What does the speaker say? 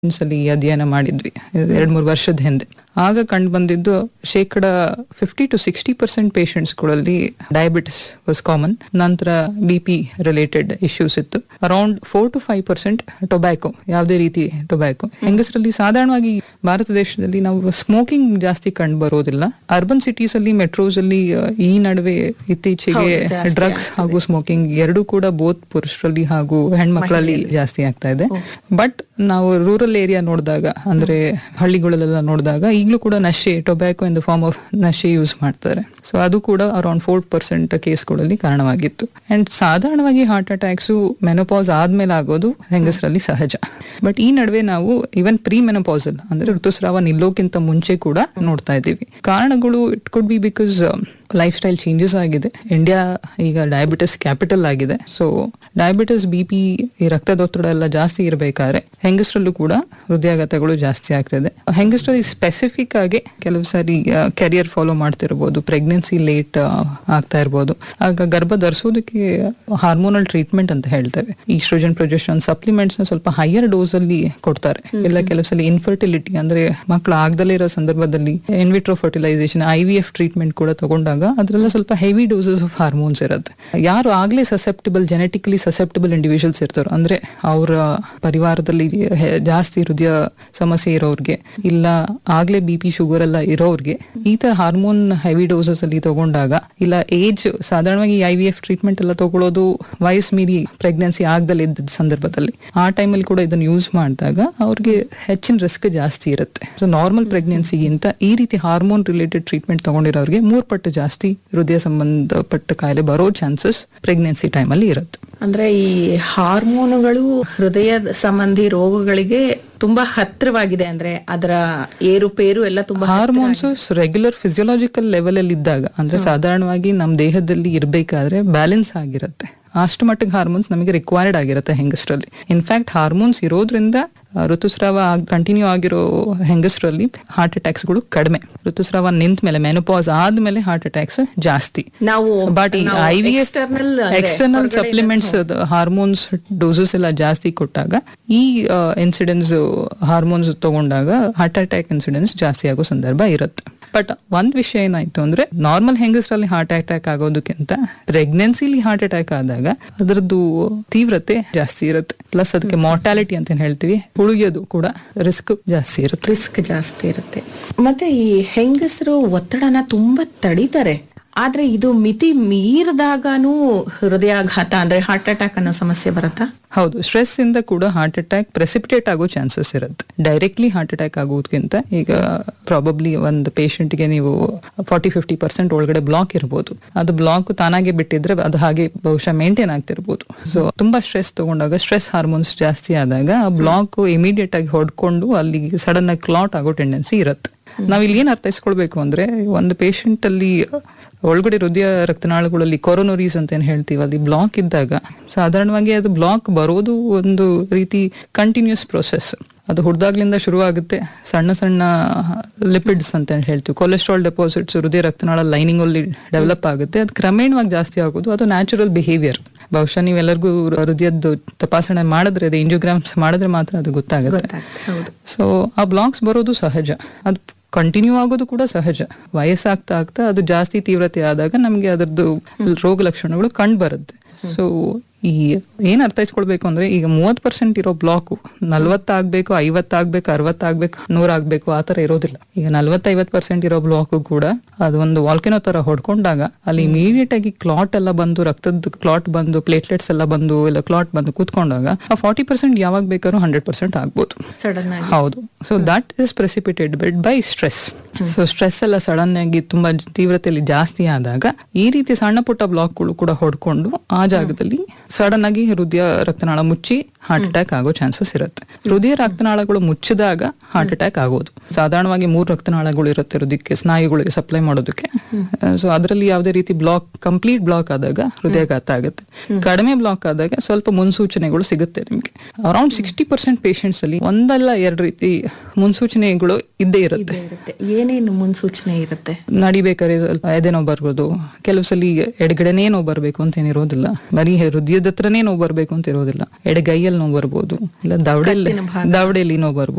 ಸಲ ಅಧ್ಯಯನ ಮಾಡಿದ್ವಿ 2-3 ವರ್ಷದ ಹಿಂದೆ. ಆಗ ಕಂಡು ಬಂದಿದ್ದು 50-60% ಪೇಷಂಟ್ಸ್ಗಳಲ್ಲಿ ಡಯಾಬಿಟಿಸ್ ವಾಸ್ ಕಾಮನ್. ನಂತರ BP ರಿಲೇಟೆಡ್ ಇಶ್ಯೂಸ್ ಇತ್ತು. ಅರೌಂಡ್ 4-5% ಟೊಬ್ಯಾಕೊ, ಯಾವುದೇ ರೀತಿ ಟೊಬ್ಯಾಕೊ. ಹೆಂಗಸರಲ್ಲಿ ಸಾಧಾರಣವಾಗಿ ಭಾರತ ದೇಶದಲ್ಲಿ ನಾವು ಸ್ಮೋಕಿಂಗ್ ಜಾಸ್ತಿ ಕಂಡು ಬರೋದಿಲ್ಲ. ಅರ್ಬನ್ ಸಿಟೀಸ್ ಅಲ್ಲಿ, ಮೆಟ್ರೋಸ್ ಅಲ್ಲಿ ಈ ನಡುವೆ ಇತ್ತೀಚೆಗೆ ಡ್ರಗ್ಸ್ ಹಾಗೂ ಸ್ಮೋಕಿಂಗ್ ಎರಡೂ ಕೂಡ ಬೋತ್ ಪುರುಷರಲ್ಲಿ ಹಾಗೂ ಹೆಣ್ಮಕ್ಳಲ್ಲಿ ಜಾಸ್ತಿ ಆಗ್ತಾ ಇದೆ. ಬಟ್ ನಾವು ರೂರಲ್ ಏರಿಯಾ ನೋಡಿದಾಗ, ಅಂದ್ರೆ ಹಳ್ಳಿಗಳಲ್ಲೆಲ್ಲ ನೋಡಿದಾಗ ಈಗಲೂ ಕೂಡ ನಶೆ, tobacco in the form of ನಶೆ ಯೂಸ್ ಮಾಡ್ತಾರೆ. ಸೊ ಅದು ಕೂಡ ಅರೌಂಡ್ 4% ಕೇಸ್ಗಳಲ್ಲಿ ಕಾರಣವಾಗಿತ್ತು. ಅಂಡ್ ಸಾಧಾರಣವಾಗಿ ಹಾರ್ಟ್ ಅಟ್ಯಾಕ್ಸು ಮೆನೋಪಾಸ್ ಆದ್ಮೇಲೆ ಆಗೋದು ಹೆಂಗಸರಲ್ಲಿ ಸಹಜ. ಬಟ್ ಈ ನಡುವೆ ನಾವು ಈವನ್ ಪ್ರೀ ಮೆನೋಪಾಸಲ್ ಅಂದ್ರೆ ಋತುಸ್ರಾವ ನಿಲ್ಲೋಕ್ಕಿಂತ ಮುಂಚೆ ಕೂಡ ನೋಡ್ತಾ ಇದ್ದೀವಿ. ಕಾರಣಗಳು it could be because life style changes ಆಗಿದೆ. ಇಂಡಿಯಾ ಈಗ ಡಯಾಬಿಟಿಸ್ ಕ್ಯಾಪಿಟಲ್ ಆಗಿದೆ. ಸೊ ಡಯಾಬಿಟಿಸ್, BP, ಈ ರಕ್ತದೊತ್ತಡ ಎಲ್ಲ ಜಾಸ್ತಿ ಇರಬೇಕಾದ್ರೆ ಹೆಂಗಸರಲ್ಲೂ ಕೂಡ ಹೃದಯಾಘಾತಗಳು ಜಾಸ್ತಿ ಆಗ್ತದೆ. ಹೆಂಗಸರಲ್ಲಿ ಸ್ಪೆಸಿಫಿಕ್ ಆಗಿ ಕೆಲವು ಸಾರಿ ಕೆರಿಯರ್ ಫಾಲೋ ಮಾಡ್ತಿರ್ಬೋದು, ಪ್ರೆಗ್ನೆನ್ಸಿ ಲೇಟ್ ಆಗ್ತಾ ಇರ್ಬೋದು. ಆಗ ಗರ್ಭ ಧರಿಸೋದಕ್ಕೆ ಹಾರ್ಮೋನಲ್ ಟ್ರೀಟ್ಮೆಂಟ್ ಅಂತ ಹೇಳ್ತೇವೆ. ಈಸ್ಟ್ರೋಜನ್, ಪ್ರೊಜೆಸ್ಟ್ರಾನ್ ಸಪ್ಲಿಮೆಂಟ್ಸ್ ನ ಸ್ವಲ್ಪ ಹೈಯರ್ ಡೋಸ್ ಅಲ್ಲಿ ಕೊಡ್ತಾರೆ. ಇಲ್ಲ ಕೆಲವು ಸಲ ಇನ್ಫರ್ಟಿಲಿಟಿ ಅಂದ್ರೆ ಮಕ್ಕಳು ಆಗದಲ್ಲೇ ಇರೋ ಸಂದರ್ಭದಲ್ಲಿ ಇನ್ವಿಟ್ರೋ ಫರ್ಟಿಲೈಸೇಷನ್, IVF ಟ್ರೀಟ್ಮೆಂಟ್ ಕೂಡ ತಗೊಂಡಾಗ ಅದ್ರೆಲ್ಲ ಸ್ವಲ್ಪ ಹೆವಿ ಡೋಸಸ್ ಆಫ್ ಹಾರ್ಮೋನ್ಸ್ ಇರುತ್ತೆ. ಯಾರು ಆಗ್ಲೇ ಸಸೆಪ್ಟಿಬಲ್, ಜೆನೆಟಿಕಲಿ ಸಸೆಪ್ಟಿಬಲ್ ಇಂಡಿವಿಜುವಲ್ಸ್ ಇರ್ತಾರೋ, ಅಂದ್ರೆ ಅವರ ಪರಿವಾರದಲ್ಲಿ ಜಾಸ್ತಿ ಹೃದಯ ಸಮಸ್ಯೆ ಇರೋರ್ಗೆ, ಇಲ್ಲ ಆಗ್ಲೇ BP, ಶುಗರ್ ಎಲ್ಲ ಇರೋರ್ಗೆ ಈ ತರ ಹಾರ್ಮೋನ್ ಹೆವಿ ಡೋಸಸ್ ಅಲ್ಲಿ ತಗೊಂಡಾಗ, ಇಲ್ಲ ಏಜ್ ಸಾಧಾರಣವಾಗಿ IVF ಟ್ರೀಟ್ಮೆಂಟ್ ಎಲ್ಲ ತಗೊಳ್ಳೋದು ವಯಸ್ಸು ಮೀರಿ ಪ್ರೆಗ್ನೆನ್ಸಿ ಆಗದಲ್ಲೇ ಇದ್ದ ಸಂದರ್ಭದಲ್ಲಿ, ಆ ಟೈಮಲ್ಲಿ ಕೂಡ ಇದನ್ನು ಯೂಸ್ ಮಾಡಿದಾಗ ಅವ್ರಿಗೆ ಹೆಚ್ಚಿನ ರಿಸ್ಕ್ ಜಾಸ್ತಿ ಇರುತ್ತೆ. ಸೊ ನಾರ್ಮಲ್ ಪ್ರೆಗ್ನೆನ್ಸಿಗಿಂತ ಈ ರೀತಿ ಹಾರ್ಮೋನ್ ರಿಲೇಟೆಡ್ ಟ್ರೀಟ್ಮೆಂಟ್ ತಗೊಂಡಿರೋರಿಗೆ 3 ಪಟ್ಟು ಜಾಸ್ತಿ ಹೃದಯ ಸಂಬಂಧಪಟ್ಟ ಕಾಯಿಲೆ ಬರೋ ಚಾನ್ಸಸ್ ಪ್ರೆಗ್ನೆನ್ಸಿ ಟೈಮಲ್ಲಿ ಇರುತ್ತೆ. ಅಂದ್ರೆ ಈ ಹಾರ್ಮೋನುಗಳು ಹೃದಯ ಸಂಬಂಧಿ ರೋಗಗಳಿಗೆ ತುಂಬಾ ಹತ್ತಿರವಾಗಿದೆ. ಅಂದ್ರೆ ಅದರ ಏರುಪೇರು ಎಲ್ಲ ತುಂಬಾ ಹಾರ್ಮೋನ್ಸ್ ರೆಗ್ಯುಲರ್ ಫಿಸಿಯೋಲಾಜಿಕಲ್ ಲೆವೆಲ್ ಅಲ್ಲಿ ಇದ್ದಾಗ, ಅಂದ್ರೆ ಸಾಧಾರಣವಾಗಿ ನಮ್ಮ ದೇಹದಲ್ಲಿ ಇರಬೇಕಾದ್ರೆ ಬ್ಯಾಲೆನ್ಸ್ ಆಗಿರುತ್ತೆ. ಅಷ್ಟು ಮಟ್ಟಿಗೆ ಹಾರ್ಮೋನ್ಸ್ ನಮಗೆ ರಿಕ್ವೈರ್ಡ್ ಆಗಿರುತ್ತೆ ಹೆಂಗಸರಲ್ಲಿ. ಇನ್ಫ್ಯಾಕ್ಟ್ ಹಾರ್ಮೋನ್ಸ್ ಇರೋದ್ರಿಂದ ಋತುಸ್ರಾವ ಕಂಟಿನ್ಯೂ ಆಗಿರೋ ಹೆಂಗಸರಲ್ಲಿ ಹಾರ್ಟ್ ಅಟ್ಯಾಕ್ಸ್ ಗಳು ಕಡಿಮೆ. ಋತುಸ್ರಾವ ನಿಂತ ಮೇಲೆ, ಮೆನೋಪಾಸ್ ಆದ್ಮೇಲೆ ಹಾರ್ಟ್ ಅಟ್ಯಾಕ್ಸ್ ಜಾಸ್ತಿ. ಬಟ್ ಈ IVF external supplements hormones doses ಎಲ್ಲ ಜಾಸ್ತಿ ಕೊಟ್ಟಾಗ ಈ ಇನ್ಸಿಡೆನ್ಸ್ ಹಾರ್ಮೋನ್ಸ್ ತಗೊಂಡಾಗ ಹಾರ್ಟ್ ಅಟ್ಯಾಕ್ ಇನ್ಸಿಡೆನ್ಸ್ ಜಾಸ್ತಿ ಆಗೋ ಸಂದರ್ಭ ಇರುತ್ತೆ. ಬಟ್ ಒಂದ್ ವಿಷಯ ಏನಾಯ್ತು ಅಂದ್ರೆ, normal ಹೆಂಗಸರಲ್ಲಿ heart attack ಆಗೋದಕ್ಕಿಂತ ಪ್ರೆಗ್ನೆನ್ಸಿಲಿ heart attack ಆದಾಗ ಅದರದ್ದು ತೀವ್ರತೆ ಜಾಸ್ತಿ ಇರುತ್ತೆ. ಪ್ಲಸ್ ಅದಕ್ಕೆ ಮಾರ್ಟಾಲಿಟಿ ಅಂತ ಹೇಳ್ತೀವಿ, ಉಳಿಯೋದು ಕೂಡ ರಿಸ್ಕ್ ಜಾಸ್ತಿ ಇರುತ್ತೆ. ಮತ್ತೆ ಈ ಹೆಂಗಸರು ಒತ್ತಡನ ತುಂಬಾ ತಡೀತಾರೆ. ಆದ್ರೆ ಇದು ಮಿತಿ ಮೀರಿದಾಗನೂ ಹೃದಯಾಘಾತ ಅಂದ್ರೆ ಹಾರ್ಟ್ ಅಟ್ಯಾಕ್ ಅನ್ನೋ ಸಮಸ್ಯೆ ಬರುತ್ತಾ? ಹೌದು, ಸ್ಟ್ರೆಸ್ ಇಂದ ಕೂಡ ಹಾರ್ಟ್ ಅಟ್ಯಾಕ್ ಪ್ರೆಸಿಪಿಟೇಟ್ ಆಗೋ ಚಾನ್ಸಸ್ ಇರುತ್ತೆ. ಡೈರೆಕ್ಟ್ಲಿ ಹಾರ್ಟ್ ಅಟ್ಯಾಕ್ ಆಗೋದಕ್ಕಿಂತ ಈಗ ಪ್ರಾಬಬ್ಲಿ ಒಂದು ಪೇಷಂಟ್ಗೆ ನೀವು 40-50% ಒಳಗಡೆ ಬ್ಲಾಕ್ ಇರ್ಬೋದು. ಅದು ಬ್ಲಾಕ್ ತಾನಾಗೆ ಬಿಟ್ಟಿದ್ರೆ ಅದು ಹಾಗೆ ಬಹುಶಃ ಮೇಂಟೈನ್ ಆಗ್ತಿರ್ಬೋದು. ಸೊ ತುಂಬಾ ಸ್ಟ್ರೆಸ್ ತಗೊಂಡಾಗ, ಸ್ಟ್ರೆಸ್ ಹಾರ್ಮೋನ್ಸ್ ಜಾಸ್ತಿ ಆದಾಗ ಆ ಬ್ಲಾಕ್ ಇಮಿಡಿಯೇಟ್ ಆಗಿ ಹೊಡ್ಕೊಂಡು ಅಲ್ಲಿ ಸಡನ್ ಆಗಿ ಕ್ಲಾಟ್ ಆಗೋ ಟೆಂಡೆನ್ಸಿ ಇರುತ್ತೆ. ನಾವಿಲ್ಲಿ ಏನ್ ಅರ್ಥೈಸ್ಕೊಳ್ಬೇಕು ಅಂದ್ರೆ, ಒಂದು ಪೇಷಂಟ್ ಅಲ್ಲಿ ಒಳಗಡೆ ಹೃದಯ ರಕ್ತನಾಳಗಳಲ್ಲಿ ಕೊರೋನರೀಸ್ ಅಂತ ಏನ್ ಹೇಳ್ತೀವಿ, ಅಲ್ಲಿ ಬ್ಲಾಕ್ ಇದ್ದಾಗ ಸಾಧಾರಣವಾಗಿ ಅದು ಬ್ಲಾಕ್ ಬರೋದು ಒಂದು ರೀತಿ ಕಂಟಿನ್ಯೂಸ್ ಪ್ರೊಸೆಸ್. ಅದು ಹುಡ್ದಾಗ್ಲಿಂದ ಶುರು ಆಗುತ್ತೆ. ಸಣ್ಣ ಸಣ್ಣ ಲಿಪಿಡ್ಸ್ ಅಂತ ಹೇಳ್ತೀವಿ, ಕೊಲೆಸ್ಟ್ರಾಲ್ ಡೆಪಾಸಿಟ್ಸ್ ಹೃದಯ ರಕ್ತನಾಳ ಲೈನಿಂಗ್ ಅಲ್ಲಿ ಡೆವಲಪ್ ಆಗುತ್ತೆ. ಅದು ಕ್ರಮೇಣವಾಗಿ ಜಾಸ್ತಿ ಆಗೋದು, ಅದು ನ್ಯಾಚುರಲ್ ಬಿಹೇವಿಯರ್. ಬಹುಶಃ ನೀವೆಲ್ಲರಿಗೂ ಹೃದಯದ ತಪಾಸಣೆ ಮಾಡಿದ್ರೆ, ಅದು ಎಂಜಿಯೋಗ್ರಾಮ್ಸ್ ಮಾಡಿದ್ರೆ ಮಾತ್ರ ಅದು ಗೊತ್ತಾಗುತ್ತೆ. ಸೊ ಆ ಬ್ಲಾಕ್ಸ್ ಬರೋದು ಸಹಜ, ಅದು ಕಂಟಿನ್ಯೂ ಆಗೋದು ಕೂಡ ಸಹಜ. ವಯಸ್ಸಾಗ್ತಾ ಆಗ್ತಾ ಅದು ಜಾಸ್ತಿ ತೀವ್ರತೆ ಆದಾಗ ನಮ್ಗೆ ಅದರದ್ದು ರೋಗ ಲಕ್ಷಣಗಳು ಕಂಡು ಬರುತ್ತೆ. ಸೊ ಈ ಏನ್ ಅರ್ಥೈಸ್ಕೊಳ್ಬೇಕು ಅಂದ್ರೆ, ಈಗ 30% ಇರೋ ಬ್ಲಾಕ್ 40 ಆಗ್ಬೇಕು, 50 ಆಗ್ಬೇಕು, 60 ಆಗ್ಬೇಕು, 100 ಆಗ್ಬೇಕು, ಆತರ ಇರೋದಿಲ್ಲ. ಈಗ 40-50% ಇರೋ ಬ್ಲಾಕ್ ಕೂಡ ಅದು ಒಂದು ವಾಲ್ಕೆನೋ ತರ ಹೊಡ್ಕೊಂಡಾಗ ಅಲ್ಲಿ ಇಮಿಡಿಯೇಟ್ ಆಗಿ ಕ್ಲಾಟ್ ಎಲ್ಲ ಬಂದು, ರಕ್ತದ ಕ್ಲಾಟ್ ಬಂದು, ಪ್ಲೇಟ್ಲೆಟ್ಸ್ ಎಲ್ಲ ಬಂದು, ಇಲ್ಲ ಕ್ಲಾಟ್ ಬಂದು ಕೂತ್ಕೊಂಡಾಗ ಆ 40% ಯಾವಾಗ ಬೇಕಾದ್ರೂ 100% ಆಗ್ಬೋದು. ಹೌದು. So that is precipitated by stress. So stress ಎಲ್ಲ ಸಡನ್ ಆಗಿ ತುಂಬಾ ತೀವ್ರತೆಯಲ್ಲಿ ಜಾಸ್ತಿ ಆದಾಗ ಈ ರೀತಿ ಸಣ್ಣ ಪುಟ್ಟ ಬ್ಲಾಕ್ಗಳು ಕೂಡ ಹೊಡ್ಕೊಂಡು ಆ ಜಾಗದಲ್ಲಿ ಸಡನ್ ಆಗಿ ಹೃದಯ ರಕ್ತನಾಳ ಮುಚ್ಚಿ ಹಾರ್ಟ್ ಅಟ್ಯಾಕ್ ಆಗೋ ಚಾನ್ಸಸ್ ಇರುತ್ತೆ. ಹೃದಯ ರಕ್ತನಾಳಗಳು ಮುಚ್ಚಿದಾಗ ಹಾರ್ಟ್ ಅಟ್ಯಾಕ್ ಆಗೋದು. ಸಾಧಾರಣವಾಗಿ 3 ರಕ್ತನಾಳಗಳು ಇರುತ್ತೆ ಹೃದಯಕ್ಕೆ, ಸ್ನಾಯುಗಳಿಗೆ ಸಪ್ಲೈ ಮಾಡೋದಕ್ಕೆ. ಸೊ ಅದರಲ್ಲಿ ಯಾವುದೇ ರೀತಿ ಬ್ಲಾಕ್, ಕಂಪ್ಲೀಟ್ ಬ್ಲಾಕ್ ಆದಾಗ ಹೃದಯಾಘಾತ ಆಗುತ್ತೆ. ಕಡಿಮೆ ಬ್ಲಾಕ್ ಆದಾಗ ಸ್ವಲ್ಪ ಮುನ್ಸೂಚನೆಗಳು ಸಿಗುತ್ತೆ ನಿಮ್ಗೆ. ಅರೌಂಡ್ 60% ಪೇಷಂಟ್ಸ್ ಅಲ್ಲಿ ಒಂದಲ್ಲ 2 ರೀತಿ ಮುನ್ಸೂಚನೆಗಳು ಇದ್ದೇ ಇರುತ್ತೆ. ಏನೇನು ಮುನ್ಸೂಚನೆ ಇರುತ್ತೆ? ನಡಿಬೇಕಾದ್ರೆ ಸ್ವಲ್ಪ ಎದೆ ನೋವು ಬರ್ಬೋದು, ಕೆಲವು ಸಲ ಎಡಗಡೆನೇ ನೋವು ಬರ್ಬೇಕು ಅಂತ ಏನಿರೋದಿಲ್ಲ, ಬರೀ ಹೃದಯದ ಹತ್ರನೇ ನೋವು ಬರ್ಬೇಕು ಅಂತ ಇರೋದಿಲ್ಲ. ಎಡಗೈಯಲ್ಲಿ ನೋವು ಬರ್ಬೋದು, ಇಲ್ಲ ದವಡೆಯಲ್ಲಿ ನೋವು ಬರ್ಬೋದು.